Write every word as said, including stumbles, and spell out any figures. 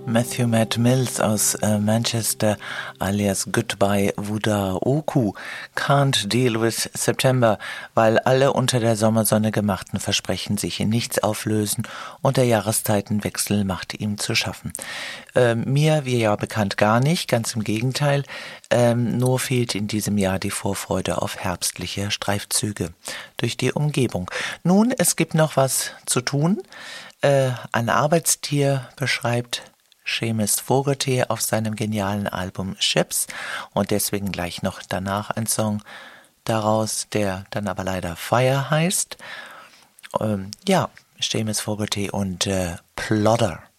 Matthew Matt Mills aus äh, Manchester alias Goodbye Wudar-Oku can't deal with September, weil alle unter der Sommersonne gemachten Versprechen sich in nichts auflösen und der Jahreszeitenwechsel macht ihm zu schaffen. Ähm, mir, wie ja bekannt, gar nicht, ganz im Gegenteil, ähm, nur fehlt in diesem Jahr die Vorfreude auf herbstliche Streifzüge durch die Umgebung. Nun, es gibt noch was zu tun. Äh, ein Arbeitstier beschreibt Seamus Fogarty auf seinem genialen Album Ships und deswegen gleich noch danach ein Song daraus, der dann aber leider Fire heißt. Ähm, ja, Seamus Fogarty und äh, Plodder.